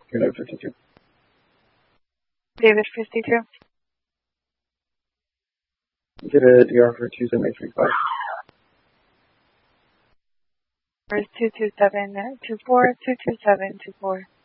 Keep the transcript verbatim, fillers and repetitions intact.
Unit fifty-two. David fifty-two. Get a D R for two seven eight three five. First two two seven two four, two two seven two four.